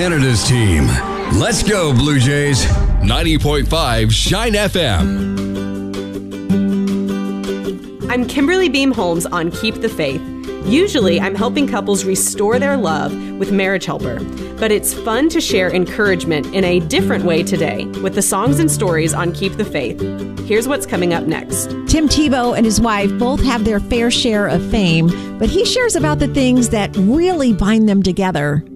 Canada's team. Let's go, Blue Jays. 90.5 Shine FM. I'm Kimberly Beam Holmes on Keep the Faith. Usually, I'm helping couples restore their love with Marriage Helper, but it's fun to share encouragement in a different way today with the songs and stories on Keep the Faith. Here's what's coming up next. Tim Tebow and his wife both have their fair share of fame, but he shares about the things that really bind them together.